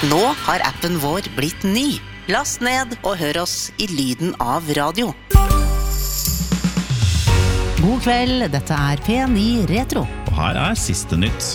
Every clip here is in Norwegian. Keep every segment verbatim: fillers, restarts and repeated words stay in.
Nå har appen vår blitt ny. Last ned og hør oss i lyden av radio. God kveld, dette er P ni Retro. Og her er siste nytt.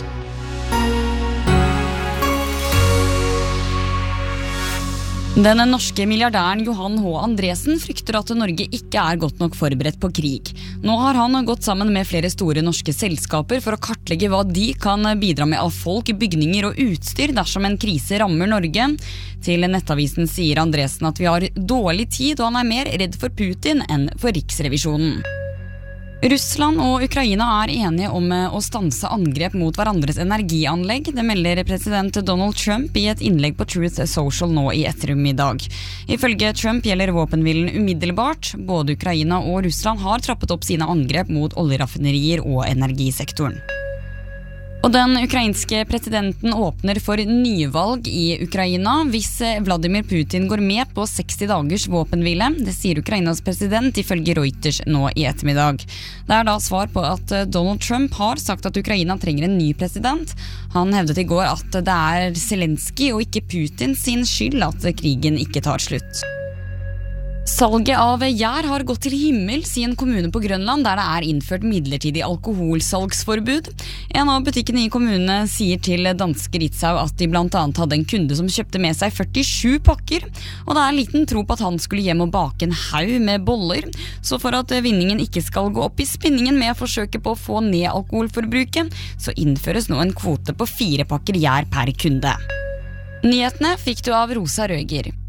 Den norske milliardæren Johan H. Andresen frykter at Norge ikke er godt nok forberedt på krig. Nå har han gått sammen med flere store norske selskaper for å kartlegge hva de kan bidra med av folk, bygninger og utstyr dersom en krise rammer Norge. Til Nettavisen sier Andresen at vi har dårlig tid, og han er mer redd for Putin enn for Riksrevisjonen. Russland og Ukraina er enige om å stanse angrep mot hverandres energianlegg. Det melder president Donald Trump i et innlegg på Truth Social nå i ettermiddag. Ifølge Trump gjelder våpenhvilen umiddelbart. Både Ukraina og Russland har trappet opp sine angrep mot oljeraffinerier og energisektoren. Og den ukrainske presidenten åpner for nyvalg i Ukraina hvis Vladimir Putin går med på seksti dagers våpenhvile. Det sier Ukrainas president ifølge Reuters nå i ettermiddag. Det er da svar på at Donald Trump har sagt at Ukraina trenger en ny president. Han hevdet i går at det er Zelensky og ikke Putin sin skyld at krigen ikke tar slutt. Salget av gjær har gått til himmels i en kommune på Grønland der det er innført midlertidig alkoholsalgsforbud. En av butikkene i kommunen sier til danske Ritzau at de blant annet hadde en kunde som kjøpte med seg førtisju pakker, og det er liten tro på at han skulle hjem og bake en haug med boller. Så for at vinningen ikke skal gå opp i spinningen med forsøket på å få ned alkoholforbruket, så innføres nå en kvote på fire pakker gjær per kunde. Nyhetene fikk du av Rosa Røger.